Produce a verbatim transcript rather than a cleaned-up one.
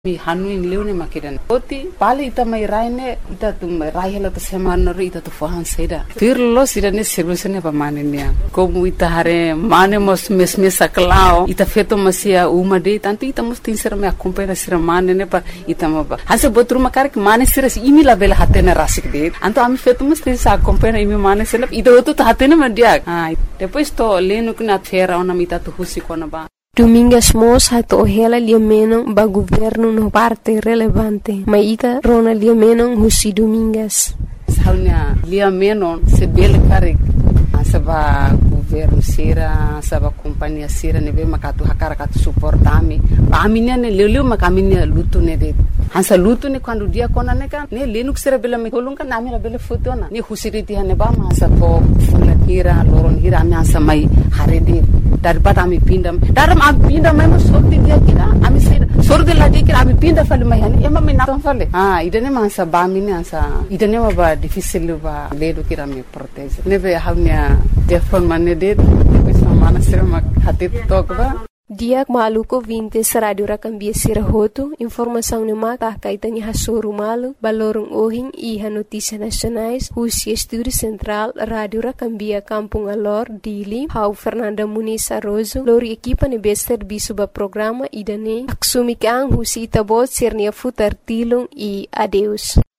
Mi hanuin leune makidan. Oti pale ita mai raine ita tu mai raihela tu semana ri ita tu fahan seda. Tirlo sida ne solution pa manenia. Como ita hare mane mos mes mes saklao ita feto masia uma de tanto ita mos tin ser me acompanha ser mane ne pa ita ma ba. Hase botru makar que mane ser imi la bela hatena rasik de. Anto ami feto mos tin sa acompanha imi mane ser ita otu tu hatena madia. Ah, depois to leno que na fera ona mita tu husi kona ba. Domingas mos hato hela liameno ba governo no parte relevante. Maika rona liameno husi Domingas. Saunya liameno se bel karik asaba governo sera asaba companhia sera nebe makatu hakara katu suportami. Ba aminia ne leleu makaminia lutu ne de. Hansa lutu ne quando dia kona ne kan ne lenuk sera bela me kolunga nami la bela fotona. Ne husiriti hane ba masa to fula hira loron hira ami hansa mai harede. Daripada ami pindah, daram ami pindah mai mas sorti dia kira, ami sida sorti lagi kira ami pindah fale mai hani, emang mai naton fale. Ah, idane masa bami ne ansa, idane ma ba difícil ba ledo kira me protege. Nebe hamnya telefon mana det, bisa mana sira mak hati tok ba. Diak maluko vintes radio rakambia sirahoto, informação ne mata kaitanya hasuru malu, balorong ohing iha notícia nacionais, Husi Estúdio Central, Radio Rakambia Kampung Alor, Dili, Hau Fernanda Muniz Arrozo, lori equipa ne bester bisuba programa idane, aksumi kang Husi itabot sirnia futar tilong e adeus.